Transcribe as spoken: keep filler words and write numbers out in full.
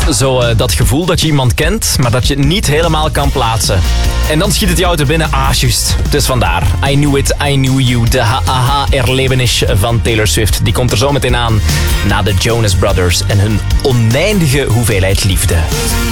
Zo uh, dat gevoel dat je iemand kent, maar dat je het niet helemaal kan plaatsen. En dan schiet het jou te binnen. Ah, juist. Dus vandaar. I knew it, I knew you. De ha-aha-erlevenis van Taylor Swift. Die komt er zo meteen aan na de Jonas Brothers en hun oneindige hoeveelheid liefde.